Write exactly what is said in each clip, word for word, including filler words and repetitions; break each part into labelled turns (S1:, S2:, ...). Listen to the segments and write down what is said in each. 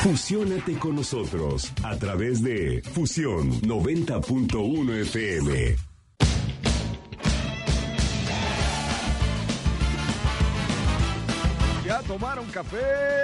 S1: Fusiónate con nosotros a través de Fusión noventa punto uno F M.
S2: ¿Ya tomaron café?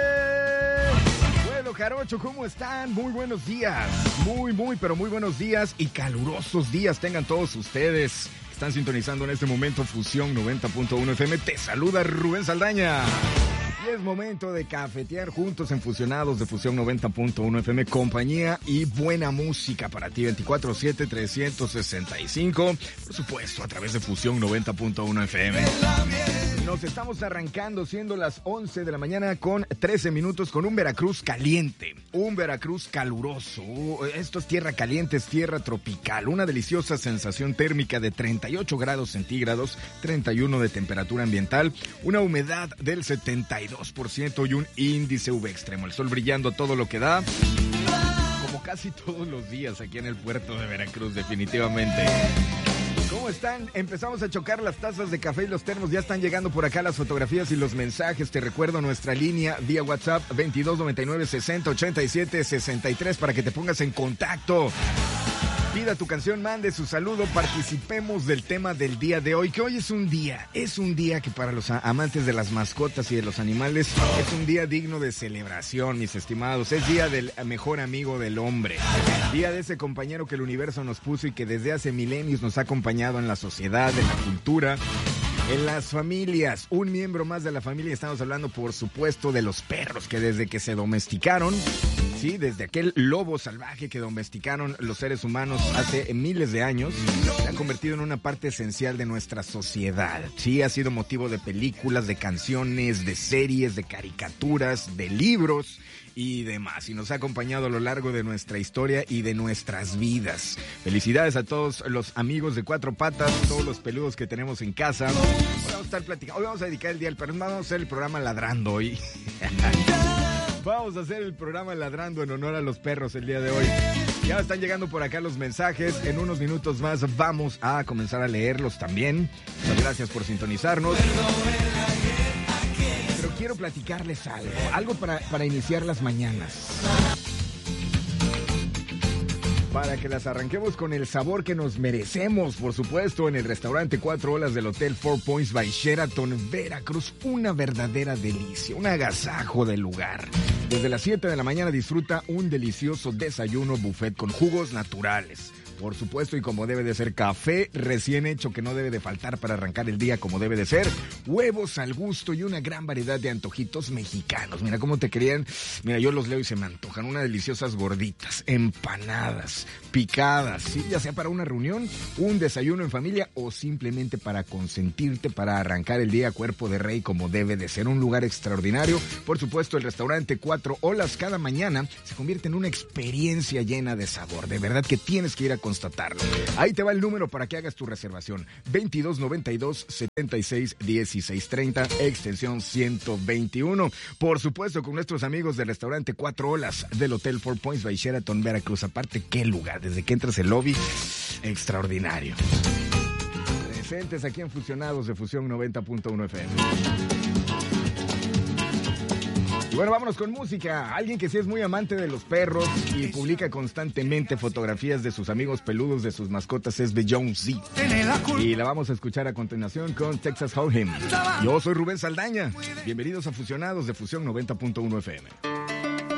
S2: Bueno, Jarocho, ¿cómo están? Muy buenos días. Muy, muy, pero muy buenos días y calurosos días tengan todos ustedes. Están sintonizando en este momento Fusión noventa punto uno F M. Te saluda Rubén Saldaña. Y es momento de cafetear juntos en Fusionados de Fusión noventa punto uno F M. Compañía y buena música para ti, veinticuatro siete, trescientos sesenta y cinco. Por supuesto, a través de Fusión noventa punto uno F M. Nos estamos arrancando siendo las once de la mañana con trece minutos con un Veracruz caliente, un Veracruz caluroso. Esto es tierra caliente, es tierra tropical, una deliciosa sensación térmica de treinta y ocho grados centígrados, treinta y uno de temperatura ambiental, una humedad del setenta y dos por ciento y un índice U V extremo. El sol brillando todo lo que da, como casi todos los días aquí en el puerto de Veracruz, definitivamente. ¿Cómo están? Empezamos a chocar las tazas de café y los termos. Ya están llegando por acá las fotografías y los mensajes. Te recuerdo nuestra línea vía WhatsApp veintidós noventa y nueve sesenta ochenta y siete sesenta y tres para que te pongas en contacto. Pida tu canción, mande su saludo, participemos del tema del día de hoy, que hoy es un día, es un día que para los amantes de las mascotas y de los animales es un día digno de celebración, mis estimados. Es día del mejor amigo del hombre, día de ese compañero que el universo nos puso y que desde hace milenios nos ha acompañado en la sociedad, en la cultura, en las familias. Un miembro más de la familia, estamos hablando por supuesto de los perros, que desde que se domesticaron, sí, desde aquel lobo salvaje que domesticaron los seres humanos hace miles de años, se ha convertido en una parte esencial de nuestra sociedad. Sí, ha sido motivo de películas, de canciones, de series, de caricaturas, de libros y demás. Y nos ha acompañado a lo largo de nuestra historia y de nuestras vidas. Felicidades a todos los amigos de cuatro patas, todos los peludos que tenemos en casa. Hoy vamos a estar platicando, hoy vamos a dedicar el día al perro, vamos a hacer el programa ladrando hoy. Vamos a hacer el programa ladrando en honor a los perros el día de hoy. Ya están llegando por acá los mensajes. En unos minutos más vamos a comenzar a leerlos también. Muchas gracias por sintonizarnos. Pero quiero platicarles algo. Algo para, para iniciar las mañanas. Para que las arranquemos con el sabor que nos merecemos, por supuesto, en el restaurante Cuatro Olas del Hotel Four Points by Sheraton, Veracruz. Una verdadera delicia, un agasajo del lugar. Desde las siete de la mañana disfruta un delicioso desayuno buffet con jugos naturales. Por supuesto, y como debe de ser, café recién hecho que no debe de faltar para arrancar el día como debe de ser, huevos al gusto y una gran variedad de antojitos mexicanos. Mira cómo te querían, mira, yo los leo y se me antojan, unas deliciosas gorditas, empanadas, picadas, ¿sí? Ya sea para una reunión, un desayuno en familia o simplemente para consentirte, para arrancar el día cuerpo de rey como debe de ser. Un lugar extraordinario. Por supuesto, el restaurante Cuatro Olas cada mañana se convierte en una experiencia llena de sabor. De verdad que tienes que ir a constatarlo. Ahí te va el número para que hagas tu reservación. veintidós noventa y dos setenta y seis dieciséis treinta, extensión ciento veintiuno. Por supuesto, con nuestros amigos del restaurante Cuatro Olas del Hotel Four Points by Sheraton, Veracruz. Aparte, qué lugar. Desde que entras el lobby, extraordinario. Presentes aquí en Fusionados de Fusión noventa punto uno F M. Y bueno, vámonos con música. Alguien que sí es muy amante de los perros y publica constantemente fotografías de sus amigos peludos, de sus mascotas, es Beyoncé. Y la vamos a escuchar a continuación con Texas Hold'em. Yo soy Rubén Saldaña. Bienvenidos a Fusionados de Fusión noventa punto uno F M.